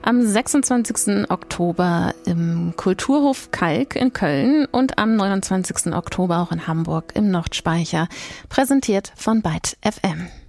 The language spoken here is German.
Am 26. Oktober im Kulturhof Kalk in Köln und am 29. Oktober auch in Hamburg im Nordspeicher. Präsentiert von Byte FM.